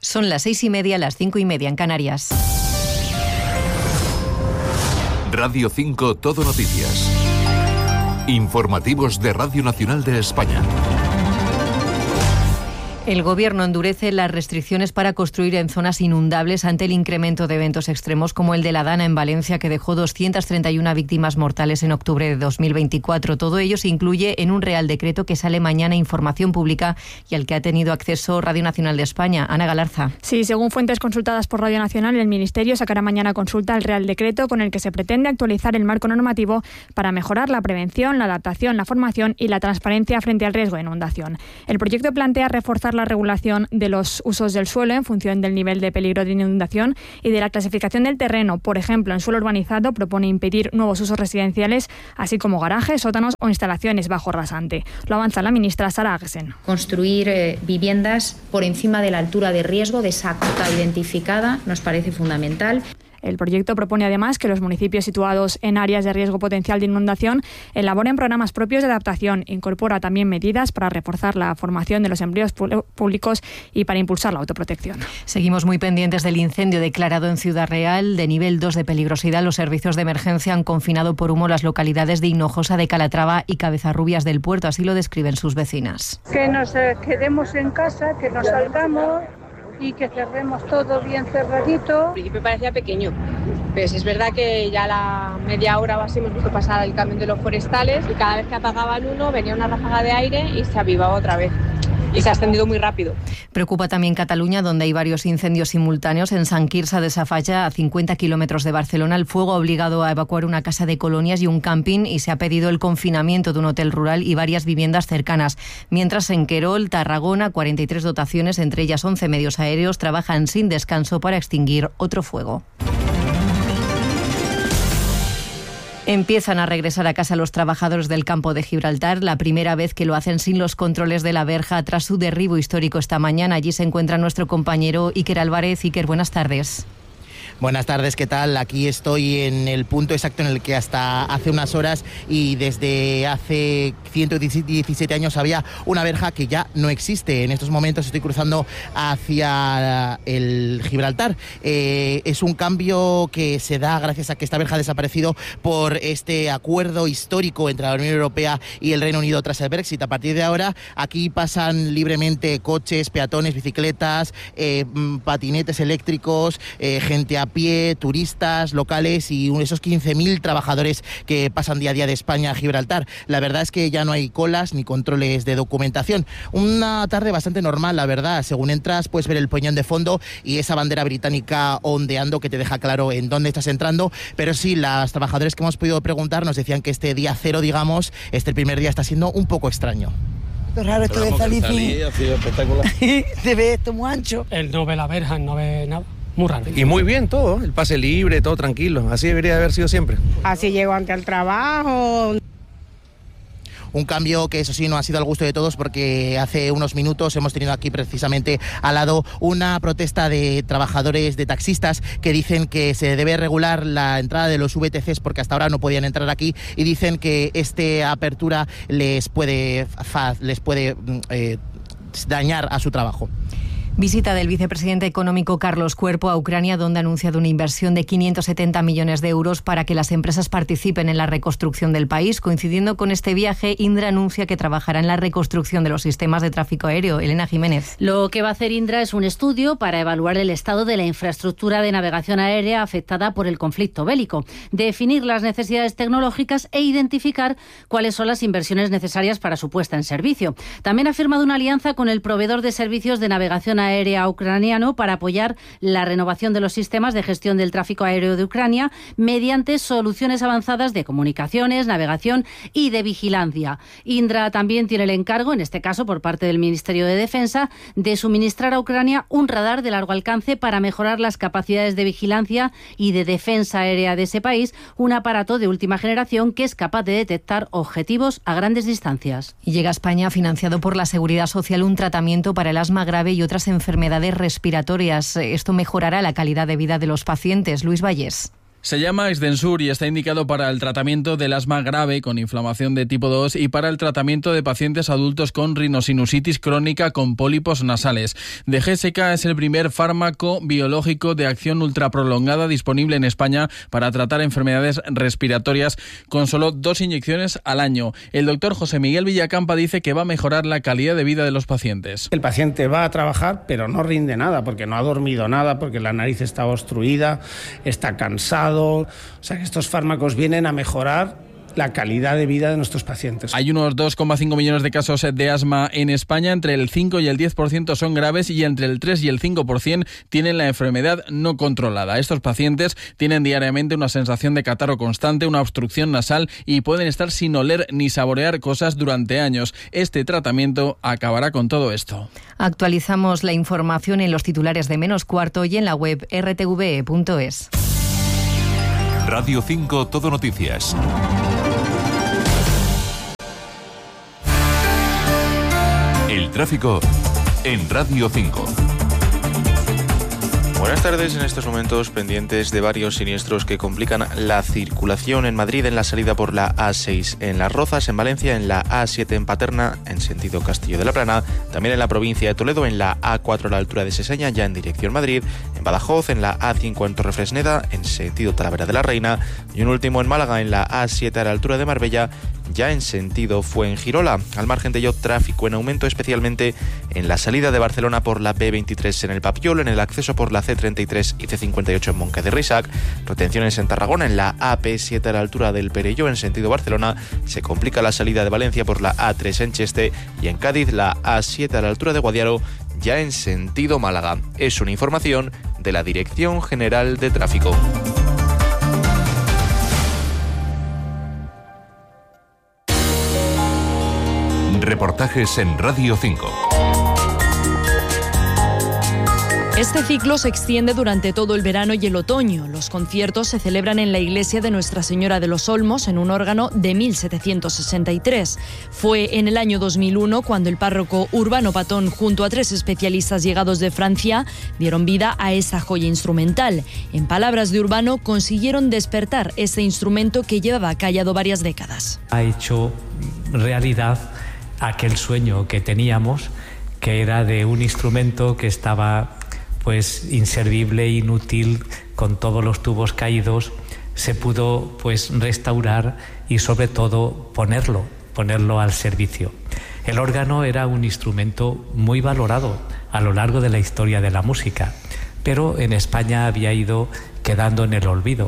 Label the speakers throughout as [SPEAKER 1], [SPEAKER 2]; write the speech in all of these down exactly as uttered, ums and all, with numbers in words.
[SPEAKER 1] Son las seis y media, las cinco y media en Canarias.
[SPEAKER 2] Radio cinco Todo Noticias. Informativos de Radio Nacional de España.
[SPEAKER 1] El Gobierno endurece las restricciones para construir en zonas inundables ante el incremento de eventos extremos como el de la Dana en Valencia, que dejó doscientas treinta y una víctimas mortales en octubre de dos mil veinticuatro. Todo ello se incluye en un Real Decreto que sale mañana, información pública, y al que ha tenido acceso Radio Nacional de España. Ana Galarza.
[SPEAKER 3] Sí, según fuentes consultadas por Radio Nacional, el Ministerio sacará mañana a consulta el Real Decreto con el que se pretende actualizar el marco normativo para mejorar la prevención, la adaptación, la formación y la transparencia frente al riesgo de inundación. El proyecto plantea reforzar la regulación de los usos del suelo en función del nivel de peligro de inundación y de la clasificación del terreno. Por ejemplo, en suelo urbanizado propone impedir nuevos usos residenciales, así como garajes, sótanos o instalaciones bajo rasante. Lo avanza la ministra Sara Agesen.
[SPEAKER 4] Construir eh, viviendas por encima de la altura de riesgo de esa cota identificada nos parece fundamental.
[SPEAKER 3] El proyecto propone además que los municipios situados en áreas de riesgo potencial de inundación elaboren programas propios de adaptación. Incorpora también medidas para reforzar la formación de los empleados públicos y para impulsar la autoprotección.
[SPEAKER 1] Seguimos muy pendientes del incendio declarado en Ciudad Real de nivel dos de peligrosidad. Los servicios de emergencia han confinado por humo las localidades de Hinojosa de Calatrava y Cabezarrubias del Puerto. Así lo describen sus vecinas.
[SPEAKER 5] Que nos eh, quedemos en casa, que nos salgamos y que cerremos todo bien cerradito.
[SPEAKER 6] Al principio parecía pequeño, pero sí es verdad que ya a la media hora o así hemos visto pasar el camión de los forestales y cada vez que apagaban uno venía una ráfaga de aire y se avivaba otra vez. Y se ha extendido muy rápido.
[SPEAKER 1] Preocupa también Cataluña, donde hay varios incendios simultáneos. En Sant Quirze de Safaja, a cincuenta kilómetros de Barcelona, el fuego ha obligado a evacuar una casa de colonias y un camping y se ha pedido el confinamiento de un hotel rural y varias viviendas cercanas. Mientras en Querol, Tarragona, cuarenta y tres dotaciones, entre ellas once medios aéreos, trabajan sin descanso para extinguir otro fuego. Empiezan a regresar a casa los trabajadores del campo de Gibraltar, la primera vez que lo hacen sin los controles de la verja tras su derribo histórico esta mañana. Allí se encuentra nuestro compañero Iker Álvarez. Iker, buenas tardes.
[SPEAKER 7] Buenas tardes, ¿qué tal? Aquí estoy en el punto exacto en el que hasta hace unas horas y desde hace ciento diecisiete años había una verja que ya no existe. En estos momentos estoy cruzando hacia el Gibraltar. Eh, es un cambio que se da gracias a que esta verja ha desaparecido por este acuerdo histórico entre la Unión Europea y el Reino Unido tras el Brexit. A partir de ahora, aquí pasan libremente coches, peatones, bicicletas, eh, patinetes eléctricos, eh, gente a pie, turistas locales y esos quince mil trabajadores que pasan día a día de España a Gibraltar. La verdad es que ya no hay colas ni controles de documentación. Una tarde bastante normal, la verdad. Según entras puedes ver el peñón de fondo y esa bandera británica ondeando que te deja claro en dónde estás entrando, pero sí, las trabajadores que hemos podido preguntar nos decían que este día cero, digamos, este primer día está siendo un poco extraño.
[SPEAKER 8] Es raro esto de salir sin...
[SPEAKER 9] Ha sido espectacular.
[SPEAKER 8] Se ve esto muy ancho.
[SPEAKER 10] Él no ve la verja, no ve nada. Muy raro.
[SPEAKER 9] Y muy bien todo, el pase libre, todo tranquilo. Así debería haber sido siempre.
[SPEAKER 11] Así llego ante el trabajo.
[SPEAKER 7] Un cambio que eso sí no ha sido al gusto de todos porque hace unos minutos hemos tenido aquí precisamente al lado una protesta de trabajadores, de taxistas que dicen que se debe regular la entrada de los V T Cs porque hasta ahora no podían entrar aquí y dicen que esta apertura les puede, les puede eh, dañar a su trabajo.
[SPEAKER 1] Visita del vicepresidente económico Carlos Cuerpo a Ucrania, donde ha anunciado una inversión de quinientos setenta millones de euros para que las empresas participen en la reconstrucción del país. Coincidiendo con este viaje, Indra anuncia que trabajará en la reconstrucción de los sistemas de tráfico aéreo. Elena Jiménez.
[SPEAKER 12] Lo que va a hacer Indra es un estudio para evaluar el estado de la infraestructura de navegación aérea afectada por el conflicto bélico, definir las necesidades tecnológicas e identificar cuáles son las inversiones necesarias para su puesta en servicio. También ha firmado una alianza con el proveedor de servicios de navegación aérea ucraniano para apoyar la renovación de los sistemas de gestión del tráfico aéreo de Ucrania mediante soluciones avanzadas de comunicaciones, navegación y de vigilancia. Indra también tiene el encargo, en este caso por parte del Ministerio de Defensa, de suministrar a Ucrania un radar de largo alcance para mejorar las capacidades de vigilancia y de defensa aérea de ese país, un aparato de última generación que es capaz de detectar objetivos a grandes distancias.
[SPEAKER 1] Y llega a España, financiado por la Seguridad Social, un tratamiento para el asma grave y otras enfermedades respiratorias. Esto mejorará la calidad de vida de los pacientes. Luis Vallés.
[SPEAKER 13] Se llama Exdensur y está indicado para el tratamiento del asma grave con inflamación de tipo dos y para el tratamiento de pacientes adultos con rinosinusitis crónica con pólipos nasales. De G S K es el primer fármaco biológico de acción ultraprolongada disponible en España para tratar enfermedades respiratorias con solo dos inyecciones al año. El doctor José Miguel Villacampa dice que va a mejorar la calidad de vida de los pacientes.
[SPEAKER 14] El paciente va a trabajar, pero no rinde nada porque no ha dormido nada, porque la nariz está obstruida, está cansado. O sea que estos fármacos vienen a mejorar la calidad de vida de nuestros pacientes.
[SPEAKER 13] Hay unos dos coma cinco millones de casos de asma en España, entre el cinco y el diez por ciento son graves y entre el tres y el cinco por ciento tienen la enfermedad no controlada. Estos pacientes tienen diariamente una sensación de catarro constante, una obstrucción nasal y pueden estar sin oler ni saborear cosas durante años. Este tratamiento acabará con todo esto.
[SPEAKER 1] Actualizamos la información en los titulares de menos cuarto y en la web erre te ve e punto es.
[SPEAKER 2] Radio cinco Todo Noticias. El tráfico en Radio cinco.
[SPEAKER 15] Buenas tardes. En estos momentos pendientes de varios siniestros que complican la circulación en Madrid, en la salida por la A seis en Las Rozas, en Valencia, en la A siete en Paterna, en sentido Castillo de la Plana, también en la provincia de Toledo, en la A cuatro a la altura de Seseña, ya en dirección Madrid, en Badajoz, en la A cinco en Torrefresneda, en sentido Talavera de la Reina, y un último en Málaga, en la A siete a la altura de Marbella, ya en sentido Fuengirola. Al margen de ello, tráfico en aumento, especialmente en la salida de Barcelona por la B veintitrés en el Papiol, en el acceso por la C treinta y tres y C cincuenta y ocho en Monque de Risac, retenciones en Tarragona, en la A P siete a la altura del Perelló en sentido Barcelona, se complica la salida de Valencia por la A tres en Cheste y en Cádiz la A siete a la altura de Guadiaro, ya en sentido Málaga. Es una información de la Dirección General de Tráfico.
[SPEAKER 2] Reportajes en Radio cinco.
[SPEAKER 16] Este ciclo se extiende durante todo el verano y el otoño. Los conciertos se celebran en la iglesia de Nuestra Señora de los Olmos en un órgano de mil setecientos sesenta y tres. Fue en el año dos mil uno cuando el párroco Urbano Patón, junto a tres especialistas llegados de Francia, dieron vida a esa joya instrumental. En palabras de Urbano, consiguieron despertar este instrumento que llevaba callado varias décadas.
[SPEAKER 17] Ha hecho realidad aquel sueño que teníamos, que era de un instrumento que estaba pues inservible, inútil, con todos los tubos caídos. Se pudo pues restaurar y sobre todo ponerlo, ponerlo al servicio. El órgano era un instrumento muy valorado a lo largo de la historia de la música, pero en España había ido quedando en el olvido.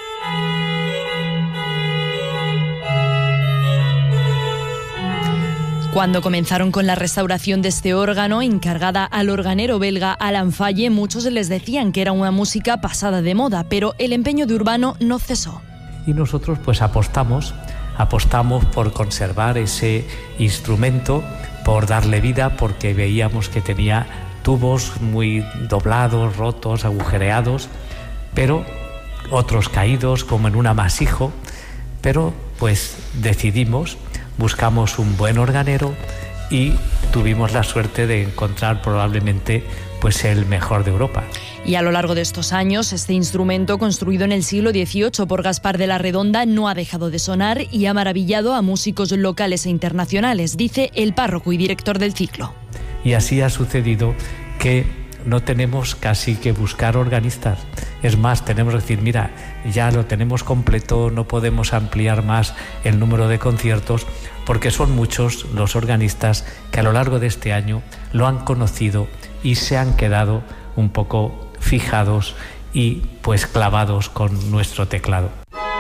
[SPEAKER 16] Cuando comenzaron con la restauración de este órgano, encargada al organero belga Alan Faye, muchos les decían que era una música pasada de moda, pero el empeño de Urbano no cesó.
[SPEAKER 17] Y nosotros pues apostamos, apostamos por conservar ese instrumento, por darle vida, porque veíamos que tenía tubos muy doblados, rotos, agujereados, pero otros caídos como en un amasijo, pero pues decidimos, buscamos un buen organero y tuvimos la suerte de encontrar probablemente pues el mejor de Europa.
[SPEAKER 16] Y a lo largo de estos años, este instrumento, construido en el siglo dieciocho por Gaspar de la Redonda, no ha dejado de sonar y ha maravillado a músicos locales e internacionales, dice el párroco y director del ciclo.
[SPEAKER 17] Y así ha sucedido que no tenemos casi que buscar organistas. Es más, tenemos que decir, mira, ya lo tenemos completo, no podemos ampliar más el número de conciertos, porque son muchos los organistas que a lo largo de este año lo han conocido y se han quedado un poco fijados y pues clavados con nuestro teclado.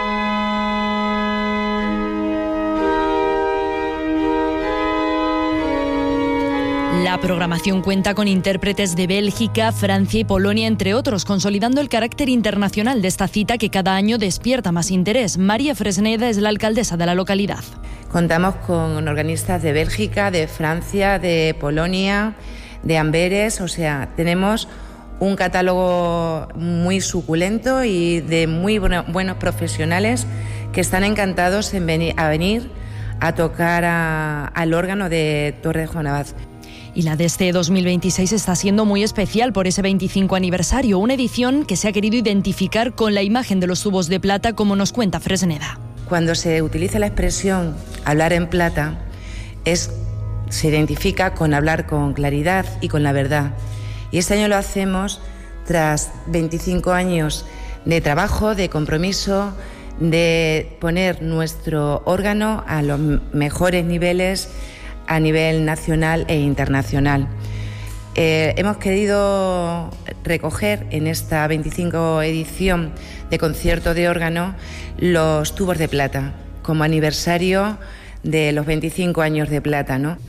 [SPEAKER 16] La programación cuenta con intérpretes de Bélgica, Francia y Polonia, entre otros, consolidando el carácter internacional de esta cita que cada año despierta más interés. María Fresneda es la alcaldesa de la localidad.
[SPEAKER 18] Contamos con organistas de Bélgica, de Francia, de Polonia, de Amberes, o sea, tenemos un catálogo muy suculento y de muy bueno, buenos profesionales que están encantados en venir, a venir a tocar a, al órgano de Torre de Juan Abad.
[SPEAKER 16] Y la de este dos mil veintiséis está siendo muy especial por ese veinticinco aniversario, una edición que se ha querido identificar con la imagen de los tubos de plata, como nos cuenta Fresneda.
[SPEAKER 18] Cuando se utiliza la expresión hablar en plata, es, se identifica con hablar con claridad y con la verdad. Y este año lo hacemos tras veinticinco años de trabajo, de compromiso, de poner nuestro órgano a los mejores niveles a nivel nacional e internacional. Eh, hemos querido recoger en esta veinticinco edición de concierto de órgano los tubos de plata, como aniversario de los veinticinco años de plata, ¿no?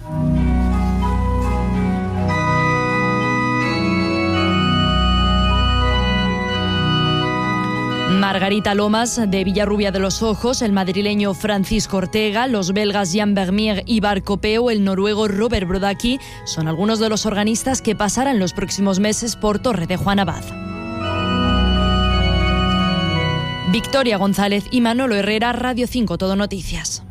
[SPEAKER 16] Margarita Lomas, de Villarrubia de los Ojos, el madrileño Francisco Ortega, los belgas Jan Vermeer y Barco Peu, el noruego Robert Brodacki, son algunos de los organistas que pasarán los próximos meses por Torre de Juan Abad. Victoria González y Manolo Herrera, Radio cinco Todo Noticias.